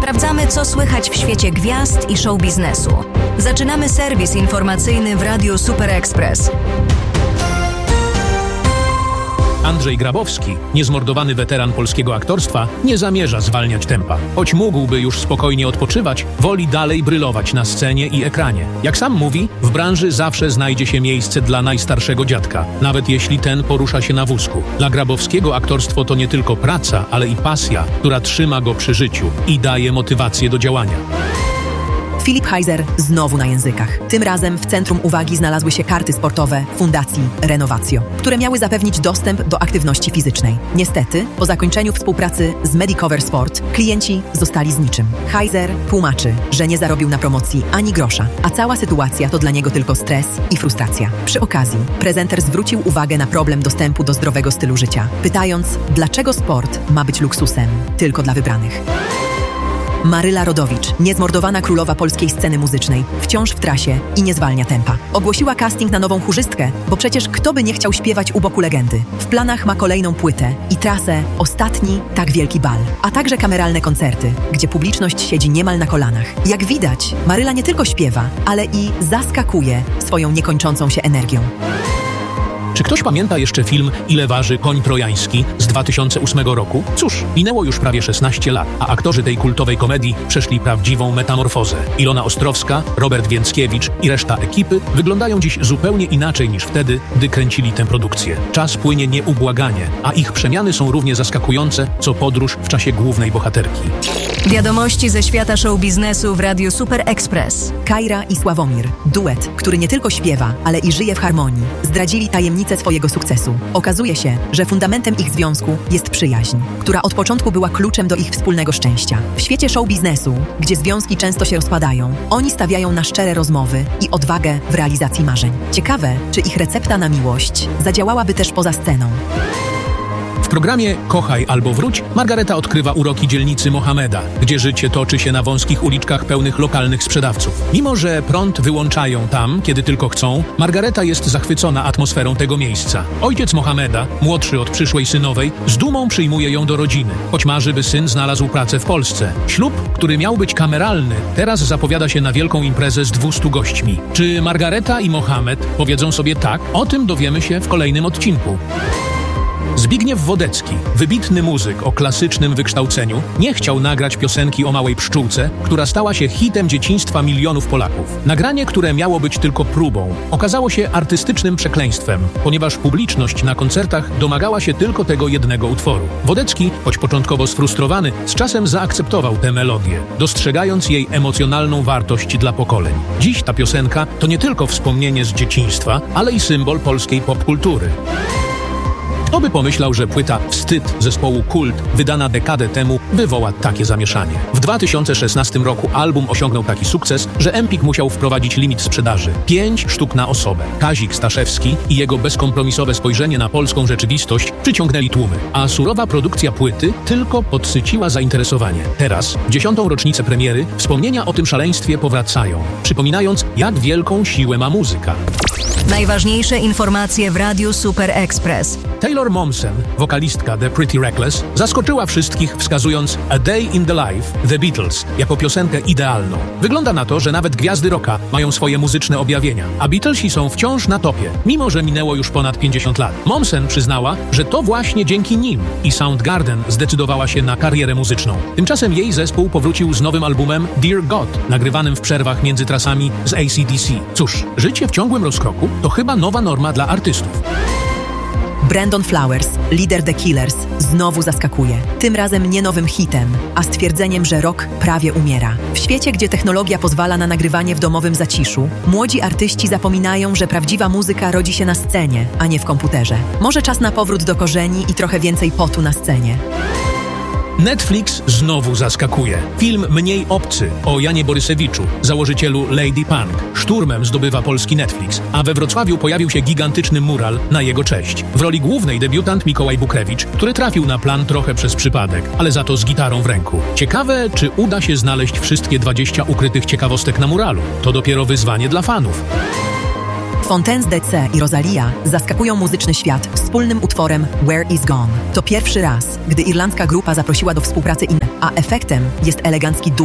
Sprawdzamy, co słychać w świecie gwiazd i show biznesu. Zaczynamy serwis informacyjny w Radiu Super Express. Andrzej Grabowski, niezmordowany weteran polskiego aktorstwa, nie zamierza zwalniać tempa. Choć mógłby już spokojnie odpoczywać, woli dalej brylować na scenie i ekranie. Jak sam mówi, w branży zawsze znajdzie się miejsce dla najstarszego dziadka, nawet jeśli ten porusza się na wózku. Dla Grabowskiego aktorstwo to nie tylko praca, ale i pasja, która trzyma go przy życiu i daje motywację do działania. Filip Heiser znowu na językach. Tym razem w centrum uwagi znalazły się karty sportowe Fundacji Renovatio, które miały zapewnić dostęp do aktywności fizycznej. Niestety, po zakończeniu współpracy z Medicover Sport, klienci zostali z niczym. Heiser tłumaczy, że nie zarobił na promocji ani grosza, a cała sytuacja to dla niego tylko stres i frustracja. Przy okazji, prezenter zwrócił uwagę na problem dostępu do zdrowego stylu życia, pytając, dlaczego sport ma być luksusem tylko dla wybranych. Maryla Rodowicz, niezmordowana królowa polskiej sceny muzycznej, wciąż w trasie i nie zwalnia tempa. Ogłosiła casting na nową chórzystkę, bo przecież kto by nie chciał śpiewać u boku legendy. W planach ma kolejną płytę i trasę Ostatni tak wielki bal, a także kameralne koncerty, gdzie publiczność siedzi niemal na kolanach. Jak widać, Maryla nie tylko śpiewa, ale i zaskakuje swoją niekończącą się energią. Czy ktoś pamięta jeszcze film Ile waży koń trojański z 2008 roku? Cóż, minęło już prawie 16 lat, a aktorzy tej kultowej komedii przeszli prawdziwą metamorfozę. Ilona Ostrowska, Robert Więckiewicz i reszta ekipy wyglądają dziś zupełnie inaczej niż wtedy, gdy kręcili tę produkcję. Czas płynie nieubłaganie, a ich przemiany są równie zaskakujące, co podróż w czasie głównej bohaterki. Wiadomości ze świata show biznesu w Radiu Super Express. Kajra i Sławomir, duet, który nie tylko śpiewa, ale i żyje w harmonii, zdradzili tajemnicę swojego sukcesu. Okazuje się, że fundamentem ich związku jest przyjaźń, która od początku była kluczem do ich wspólnego szczęścia. W świecie show biznesu, gdzie związki często się rozpadają, oni stawiają na szczere rozmowy i odwagę w realizacji marzeń. Ciekawe, czy ich recepta na miłość zadziałałaby też poza sceną. W programie Kochaj albo wróć Margareta odkrywa uroki dzielnicy Mohameda, gdzie życie toczy się na wąskich uliczkach pełnych lokalnych sprzedawców. Mimo że prąd wyłączają tam, kiedy tylko chcą, Margareta jest zachwycona atmosferą tego miejsca. Ojciec Mohameda, młodszy od przyszłej synowej, z dumą przyjmuje ją do rodziny, choć marzy, by syn znalazł pracę w Polsce. Ślub, który miał być kameralny, teraz zapowiada się na wielką imprezę z 200 gośćmi. Czy Margareta i Mohamed powiedzą sobie tak? O tym dowiemy się w kolejnym odcinku. Zbigniew Wodecki, wybitny muzyk o klasycznym wykształceniu, nie chciał nagrać piosenki o małej pszczółce, która stała się hitem dzieciństwa milionów Polaków. Nagranie, które miało być tylko próbą, okazało się artystycznym przekleństwem, ponieważ publiczność na koncertach domagała się tylko tego jednego utworu. Wodecki, choć początkowo sfrustrowany, z czasem zaakceptował tę melodię, dostrzegając jej emocjonalną wartość dla pokoleń. Dziś ta piosenka to nie tylko wspomnienie z dzieciństwa, ale i symbol polskiej popkultury. Kto by pomyślał, że płyta Wstyd zespołu Kult, wydana dekadę temu, wywoła takie zamieszanie. W 2016 roku album osiągnął taki sukces, że Empik musiał wprowadzić limit sprzedaży. 5 sztuk na osobę. Kazik Staszewski i jego bezkompromisowe spojrzenie na polską rzeczywistość przyciągnęli tłumy, a surowa produkcja płyty tylko podsyciła zainteresowanie. Teraz, w 10. rocznicę premiery, wspomnienia o tym szaleństwie powracają, przypominając, jak wielką siłę ma muzyka. Najważniejsze informacje w Radiu Super Express. Taylor Momsen, wokalistka The Pretty Reckless, zaskoczyła wszystkich, wskazując A Day in the Life The Beatles jako piosenkę idealną. Wygląda na to, że nawet gwiazdy rocka mają swoje muzyczne objawienia, a Beatlesi są wciąż na topie, mimo że minęło już ponad 50 lat. Momsen przyznała, że to właśnie dzięki nim i Soundgarden zdecydowała się na karierę muzyczną. Tymczasem jej zespół powrócił z nowym albumem Dear God, nagrywanym w przerwach między trasami z AC/DC. Cóż, życie w ciągłym rozkroku to chyba nowa norma dla artystów. Brandon Flowers, lider The Killers, znowu zaskakuje. Tym razem nie nowym hitem, a stwierdzeniem, że rock prawie umiera. W świecie, gdzie technologia pozwala na nagrywanie w domowym zaciszu, młodzi artyści zapominają, że prawdziwa muzyka rodzi się na scenie, a nie w komputerze. Może czas na powrót do korzeni i trochę więcej potu na scenie. Netflix znowu zaskakuje. Film Mniej obcy o Janie Borysewiczu, założycielu Lady Punk, szturmem zdobywa polski Netflix, a we Wrocławiu pojawił się gigantyczny mural na jego cześć. W roli głównej debiutant Mikołaj Bukrewicz, który trafił na plan trochę przez przypadek, ale za to z gitarą w ręku. Ciekawe, czy uda się znaleźć wszystkie 20 ukrytych ciekawostek na muralu. To dopiero wyzwanie dla fanów. Fontaines DC i Rosalia zaskakują muzyczny świat wspólnym utworem Where is Gone. To pierwszy raz, gdy irlandzka grupa zaprosiła do współpracy inne, a efektem jest elegancki duet.